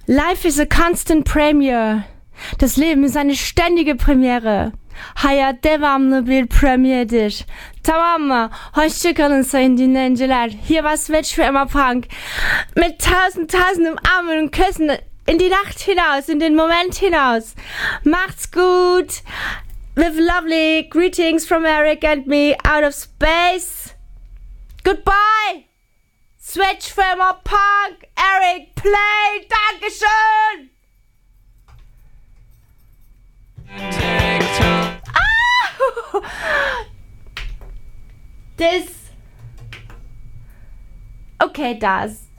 Life is a constant premiere. Das Leben ist eine ständige Premiere. Hayat devamlı bir premierdir. Tamam mı? Hoşçakalın sayın dinleyiciler. Hier war Switch für Emma Punk. Mit tausend Umarmungen und Küssen in die Nacht hinaus, in den Moment hinaus. Macht's gut. With lovely greetings from Eric and me out of space. Goodbye. Switch für Emma Punk. Eric, play. Dankeschön. Das. Okay, das.